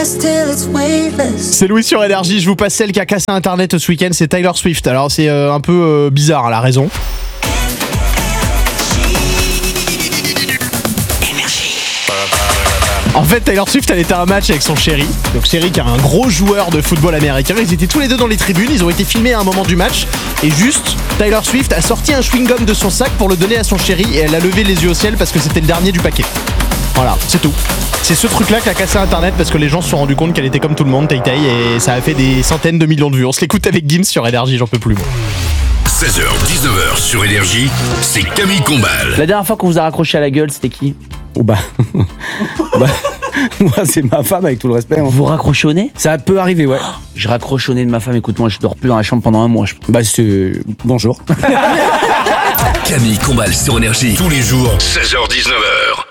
C'est Louis sur Énergie, je vous passe celle qui a cassé Internet ce week-end, c'est Taylor Swift. Alors c'est un peu bizarre, la raison. En fait, Taylor Swift, elle était à un match avec son chéri. Donc chéri qui est un gros joueur de football américain. Ils étaient tous les deux dans les tribunes, ils ont été filmés à un moment du match. Et juste, Taylor Swift a sorti un chewing-gum de son sac pour le donner à son chéri. Et elle a levé les yeux au ciel parce que c'était le dernier du paquet. Voilà, c'est tout. C'est ce truc-là qui a cassé Internet parce que les gens se sont rendus compte qu'elle était comme tout le monde, Tay Tay. Et ça a fait des centaines de millions de vues. On se l'écoute avec Gims sur Énergie, j'en peux plus moi. 16h, 19h sur Énergie, c'est Camille Combal. La dernière fois qu'on vous a raccroché à la gueule, c'était qui ? Moi, c'est ma femme, avec tout le respect. Vous raccrochez au nez ? Ça peut arriver, ouais. Je raccroche au nez de ma femme, écoute-moi, je dors plus dans la chambre pendant un mois. C'est... Bonjour. Camille Combal sur Énergie, tous les jours, 16h, 19h.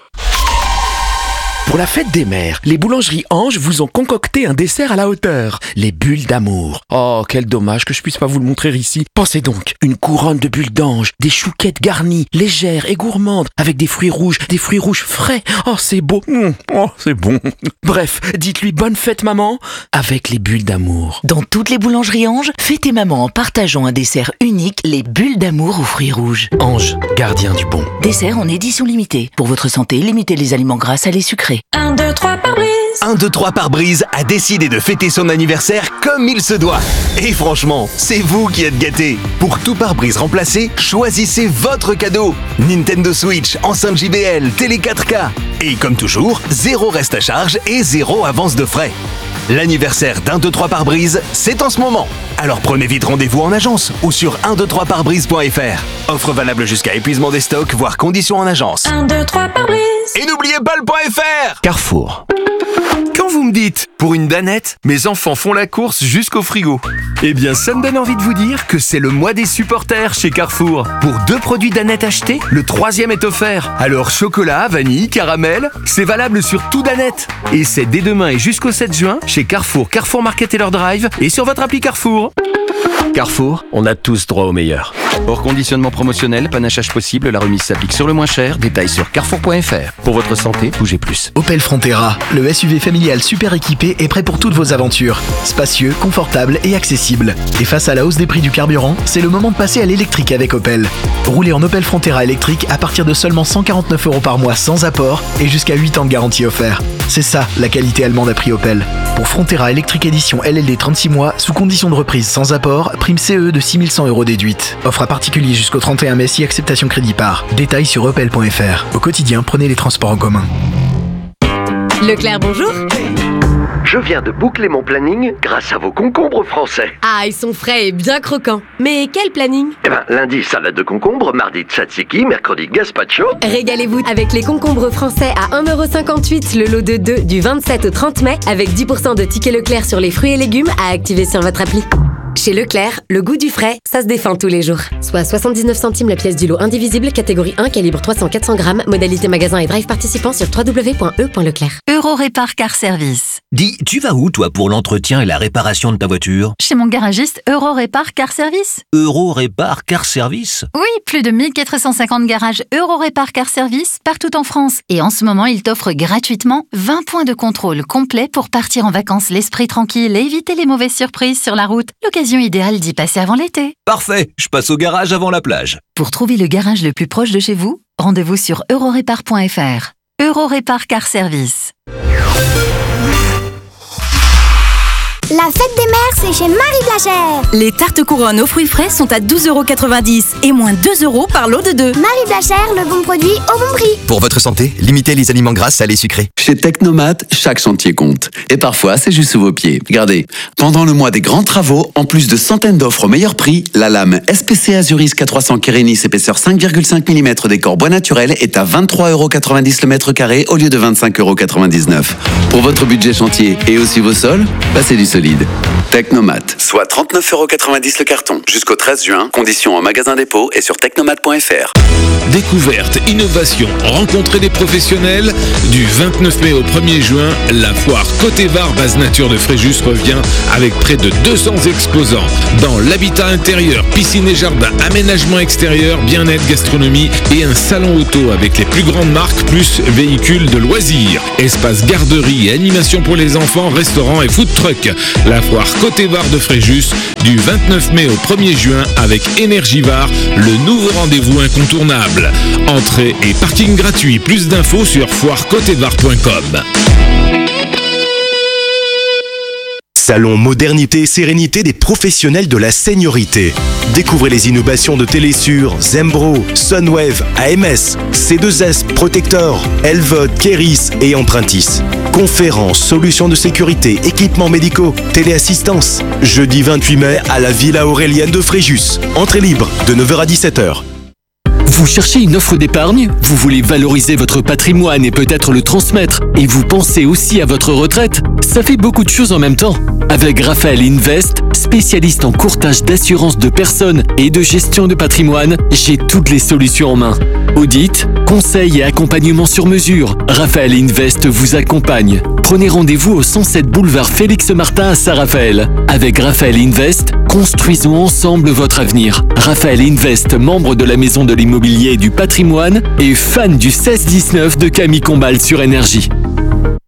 Pour la fête des mères, les boulangeries Ange vous ont concocté un dessert à la hauteur, les bulles d'amour. Oh, quel dommage que je puisse pas vous le montrer ici. Pensez donc, une couronne de bulles d'ange, des chouquettes garnies, légères et gourmandes, avec des fruits rouges frais. Oh, c'est beau. Oh, c'est bon. Bref, dites-lui bonne fête maman, avec les bulles d'amour. Dans toutes les boulangeries Ange, fêtez maman en partageant un dessert unique, les bulles d'amour aux fruits rouges. Ange, gardien du bon. Dessert en édition limitée. Pour votre santé, limitez les aliments gras, salés, sucrés. 1, 2, 3 par brise. 1, 2, 3 par brise a décidé de fêter son anniversaire comme il se doit. Et franchement, c'est vous qui êtes gâtés. Pour tout pare-brise remplacé, choisissez votre cadeau. Nintendo Switch, enceinte JBL, télé 4K. Et comme toujours, 0 reste à charge et 0 avance de frais. L'anniversaire d'1, 2, 3 par brise, c'est en ce moment. Alors prenez vite rendez-vous en agence ou sur 123parbrise.fr. Offre valable jusqu'à épuisement des stocks, voire conditions en agence. 1, 2, 3 par brise. Et n'oubliez pas le .fr. Carrefour. Quand vous me dites « pour une danette, mes enfants font la course jusqu'au frigo », eh bien ça me donne envie de vous dire que c'est le mois des supporters chez Carrefour. Pour 2 produits Danette achetés, le 3e est offert. Alors chocolat, vanille, caramel, c'est valable sur tout Danette. Et c'est dès demain et jusqu'au 7 juin chez Carrefour, Carrefour Market et leur drive et sur votre appli Carrefour. Carrefour, on a tous droit au meilleur. Hors conditionnement promotionnel, panachage possible, la remise s'applique sur le moins cher. Détails sur carrefour.fr. Pour votre santé, bougez plus. Opel Frontera, le SUV familial super équipé est prêt pour toutes vos aventures. Spacieux, confortable et accessible. Et face à la hausse des prix du carburant, c'est le moment de passer à l'électrique avec Opel. Roulez en Opel Frontera électrique à partir de seulement 149 € par mois sans apport et jusqu'à 8 ans de garantie offert. C'est ça, la qualité allemande à prix Opel. Pour Frontera électrique édition LLD 36 mois, sous condition de reprise sans apport, prime CE de 6 100 € déduite. Offre à particulier jusqu'au 31 mai si acceptation crédit par. Détails sur opel.fr. Au quotidien, prenez les transports en commun. Leclerc, bonjour. Je viens de boucler mon planning grâce à vos concombres français. Ah, ils sont frais et bien croquants. Mais quel planning ? Lundi, salade de concombre, mardi, tzatziki, mercredi, gazpacho. Régalez-vous avec les concombres français à 1,58 € le lot de 2 du 27 au 30 mai avec 10% de tickets Leclerc sur les fruits et légumes à activer sur votre appli. Chez Leclerc, le goût du frais, ça se défend tous les jours. Soit 79 centimes la pièce du lot indivisible, catégorie 1, calibre 300-400 grammes, modalité magasin et drive participant sur www.e.leclerc. Eurorépar Car Service. Dis, tu vas où toi pour l'entretien et la réparation de ta voiture ? Chez mon garagiste Eurorépar Car Service. Eurorépar Car Service ? Oui, plus de 1450 garages Eurorépar Car Service partout en France. Et en ce moment, il t'offre gratuitement 20 points de contrôle complet pour partir en vacances l'esprit tranquille et éviter les mauvaises surprises sur la route. L'occasion idéale d'y passer avant l'été. Parfait, je passe au garage avant la plage. Pour trouver le garage le plus proche de chez vous, rendez-vous sur eurorépar.fr. Eurorépar Car Service. La fête des mères, c'est chez Marie Blachère. Les tartes couronnes aux fruits frais sont à 12,90 € et moins 2 € par lot de 2. Marie Blachère, le bon produit au bon prix. Pour votre santé, limitez les aliments gras, salés, sucrés. Chez Technomat, chaque chantier compte. Et parfois, c'est juste sous vos pieds. Regardez, pendant le mois des grands travaux, en plus de centaines d'offres au meilleur prix, la lame SPC Azuris K300 Kérénis épaisseur 5,5 mm décor bois naturel est à 23,90 € le mètre carré au lieu de 25,99 €. Pour votre budget chantier et aussi vos sols, passez du solide. Technomat, soit 39,90€ le carton. Jusqu'au 13 juin, conditions en magasin dépôt et sur technomat.fr. Découverte, innovation, rencontrer des professionnels. Du 29 mai au 1er juin, la foire Côté Var Base Nature de Fréjus revient avec près de 200 exposants. Dans l'habitat intérieur, piscine et jardin, aménagement extérieur, bien-être, gastronomie et un salon auto avec les plus grandes marques plus véhicules de loisirs. Espace garderie et animation pour les enfants, restaurants et food truck. La foire Côté Var de Fréjus du 29 mai au 1er juin avec Énergivar, le nouveau rendez-vous incontournable. Entrée et parking gratuit. Plus d'infos sur foirecotevar.com. Salon modernité et sérénité des professionnels de la seniorité. Découvrez les innovations de Télésur, Zembro, Sunwave, AMS, C2S, Protector, Elvod, Keris et Empruntis. Conférences, solutions de sécurité, équipements médicaux, téléassistance. Jeudi 28 mai à la Villa Aurélienne de Fréjus. Entrée libre de 9h à 17h. Vous cherchez une offre d'épargne? Vous voulez valoriser votre patrimoine et peut-être le transmettre? Et vous pensez aussi à votre retraite? Ça fait beaucoup de choses en même temps. Avec Raphaël Invest, spécialiste en courtage d'assurance de personnes et de gestion de patrimoine, j'ai toutes les solutions en main. Audit, conseil et accompagnement sur mesure. Raphaël Invest vous accompagne. Prenez rendez-vous au 107 boulevard Félix Martin à Saint-Raphaël. Avec Raphaël Invest, construisons ensemble votre avenir. Raphaël Invest, membre de la Maison de l'Immobilier et du Patrimoine et fan du 16-19 de Camille Combal sur Énergie.